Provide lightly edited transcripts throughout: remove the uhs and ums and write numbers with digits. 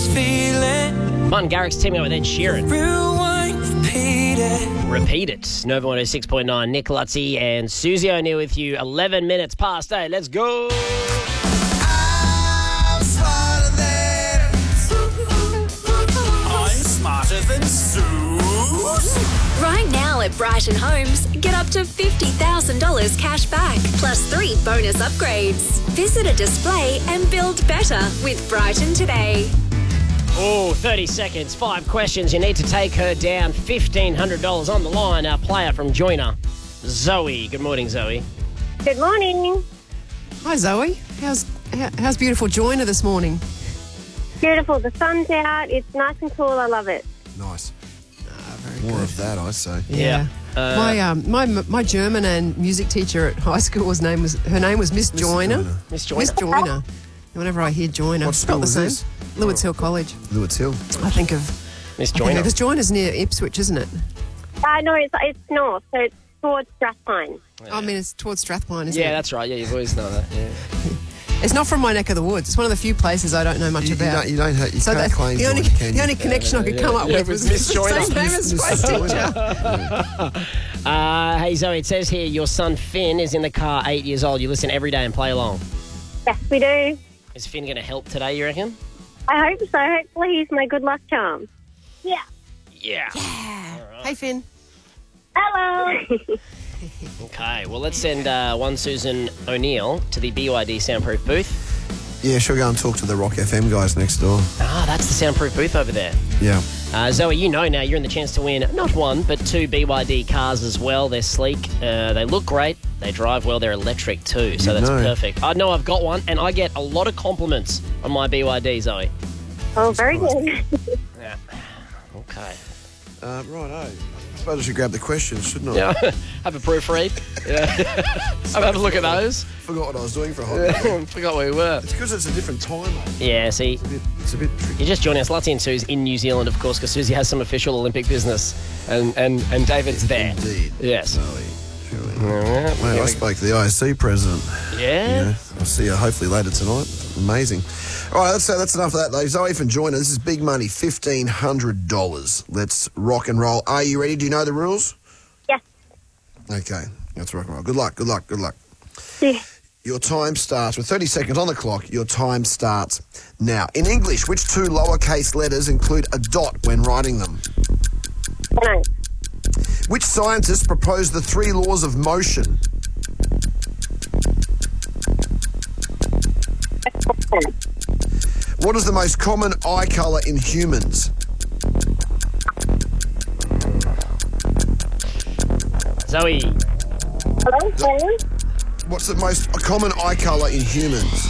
this feeling. Martin Garrix teaming up with Ed Sheeran. Rewind, repeat it. Repeat it. Nova 106.9. Nick Lutzi and Susie O'Neill with you. 11 minutes past 8. Let's go. I'm smarter than Zeus. Right now at Brighton Homes, get up to $50,000 cash back, plus 3 bonus upgrades. Visit a display and build better with Brighton today. Oh, 30 seconds, 5 questions. You need to take her down. $1,500 on the line. Our player from Joiner, Zoe. Good morning, Zoe. Good morning. Hi, Zoe. How's beautiful Joiner this morning? Beautiful. The sun's out. It's nice and cool. I love it. Nice. More of that, I say. Yeah. My German and music teacher at high school, her name was Miss Joiner. Miss Joiner. Miss Joiner. Whenever I hear Joiner, What it's school not the is same. this? Lewis Hill College. Lewis Hill. I think of Miss Joiner. because Joiner's near Ipswich, isn't it? No, it's north, so it's towards Strathpine. I mean, it's towards Strathpine, isn't it? Yeah, that's right. Yeah, you've always known that. Yeah. It's not from my neck of the woods. It's one of the few places I don't know much about. You can't claim the only, Joiner, can you? the only connection I could come up with was Miss the Joiner. same name as Grace teacher. Hey, Zoe, it says here your son Finn is in the car, 8 years old. You listen every day and play along. Yes, we do. Is Finn going to help today, you reckon? I hope so. Hopefully he's my good luck charm. Yeah. Yeah. Hey, Finn. Hello. Okay, well, let's send one Susan O'Neill to the BYD soundproof booth. Yeah, she'll go and talk to the Rock FM guys next door. Ah, that's the soundproof booth over there. Yeah. Zoe, you know now you're in the chance to win not 1, but 2 BYD cars as well. They're sleek. They look great. They drive well. They're electric too, so that's perfect. I know I've got one, and I get a lot of compliments on my BYD, Zoe. Oh, very good. Yeah. Okay. Righto. I suppose I should grab the questions, shouldn't I? Yeah. Have a proofread. Yeah. Have a look at those. Forgot what I was doing for a hot minute. Forgot where we were. It's because it's a different time, mate. Yeah, see, It's a bit tricky. you're just joining us. Lutzi and Suze in New Zealand, of course, because Susie has some official Olympic business, and David's there. Indeed. Yes. Zoe, surely. Yeah. Mate, I spoke to the ISC president. Yeah. I'll see you hopefully later tonight. Amazing. All right, that's enough of that, though. Zoe from Joiner, this is big money, $1,500. Let's rock and roll. Are you ready? Do you know the rules? Yes. Okay, let's rock and roll. Good luck. Yeah. Your time starts with 30 seconds on the clock. Your time starts now. In English, which 2 lowercase letters include a dot when writing them? No. Which scientist proposed the 3 laws of motion? What is the most common eye colour in humans? Zoe. Hello, Hello? What's the most common eye colour in humans?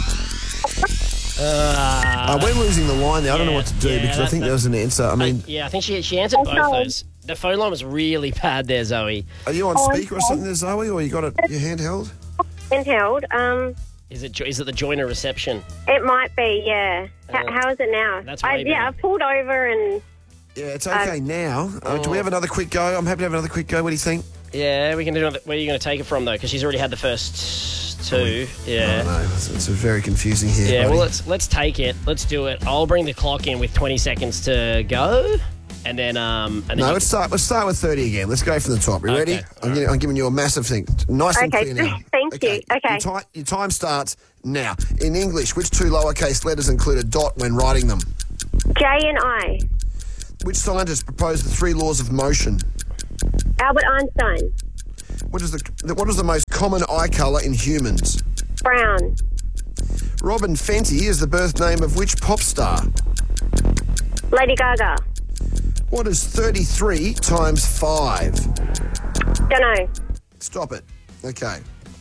We're losing the line there. I don't know what to do because I think there was an answer. I mean, I think she answered both those. The phone line was really bad there, Zoe. are you on speaker or something there, Zoe, or you got it your handheld? Handheld. Is it the Joiner reception? It might be, yeah. How is it now? That's way better. I pulled over and... Yeah, it's okay now. Do we have another quick go? I'm happy to have another quick go. What do you think? Yeah, we can do another. Where are you going to take it from, though? Because she's already had the first 2. Yeah. Oh, no, it's very confusing here. Yeah, buddy. well, let's take it. Let's do it. I'll bring the clock in with 20 seconds to go, and then let's start with 30 again. Let's go from the top. You ready? Okay. I'm giving you a massive thing. Nice and clear now. Thank you. Okay. Your time starts now. In English, which 2 lowercase letters include a dot when writing them? J and I. Which scientist proposed the 3 laws of motion? Albert Einstein. What is the most common eye colour in humans? Brown. Robin Fenty is the birth name of which pop star? Lady Gaga. What is 33 times 5? Dunno. Stop it. Okay.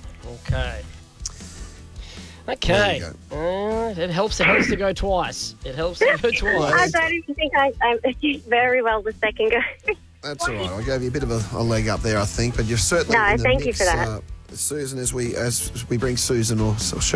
Okay. There It helps to go twice. It helps to go I twice. don't even think I did very well the second go. That's all right. I gave you a bit of a leg up there, I think, but you're certainly No, in the thank you mix, for that. Susan, as we bring Susan or